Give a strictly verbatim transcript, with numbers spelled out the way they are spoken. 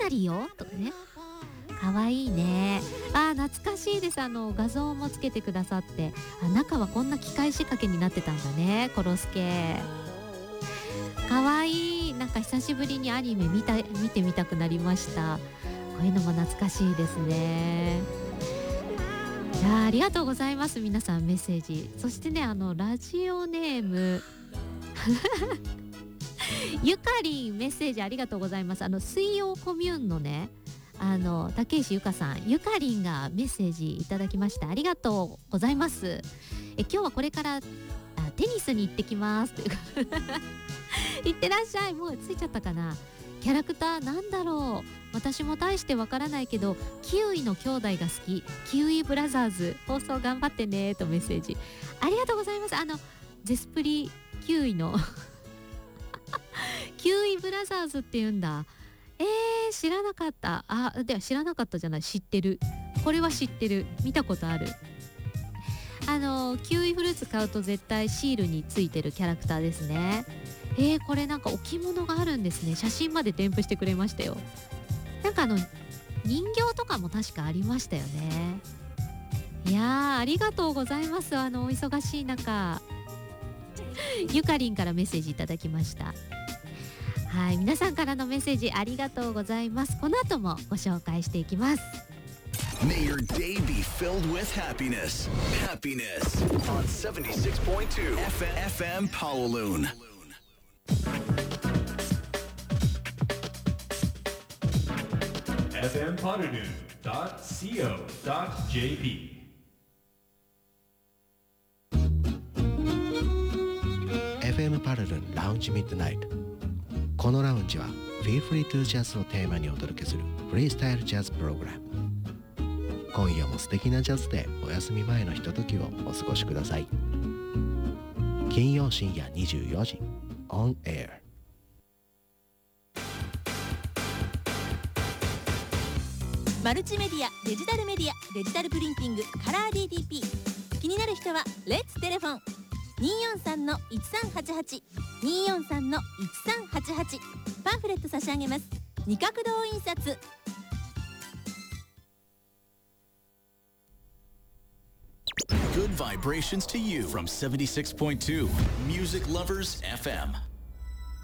なりよとかね、かわいいね。あー懐かしいです。あの画像もつけてくださって、あ中はこんな機械仕掛けになってたんだね。コロスケかわいい。なんか久しぶりにアニメ見た見てみたくなりました。こういうのも懐かしいですね。いやありがとうございます。皆さんメッセージ。そしてね、あのラジオネームゆかりんメッセージありがとうございます。あの水曜コミューンのね、あの竹石ゆかさん、ゆかりんがメッセージいただきました。ありがとうございます。え今日はこれからあテニスに行ってきますという行ってらっしゃい。もうついちゃったかな。キャラクターなんだろう。私も大してわからないけどキウイの兄弟が好き。キウイブラザーズ放送頑張ってねとメッセージありがとうございます。あのゼスプリキウイのキウイブラザーズって言うんだ。えー、知らなかった。あ、では知らなかったじゃない、知ってる。これは知ってる、見たことある。あのキウイフルーツ買うと絶対シールについてるキャラクターですね。えー、これなんか置物があるんですね。写真まで添付してくれましたよ。なんかあの人形とかも確かありましたよね。いやーありがとうございます。あのお忙しい中ゆかりんからメッセージいただきました。はい、皆さんからのメッセージありがとうございます。この後もご紹介していきます。 May your day be filled with happiness. Happiness on seventy-six point two F M Kowloon. エフエム パルルン ドット シーオー ドット ジェーピーエフエム パルルンラウンジミッドナイト。このラウンジは Feel Free to Jazz をテーマにお届けするフリースタイルジャズプログラム。今夜も素敵なジャズでお休み前のひとときをお過ごしください。金曜深夜にじゅうよじ On Air。 マルチメディア、デジタルメディア、デジタルプリンティング、カラー ディーティーピー。 気になる人はレッツテレフォン にーよんさんのいちさんはちはち にーよんさんのいちさんはちはち。 パンフレット差し上げます。二角堂印刷。 Good vibrations to you from seventy-six point two Music Lovers エフエム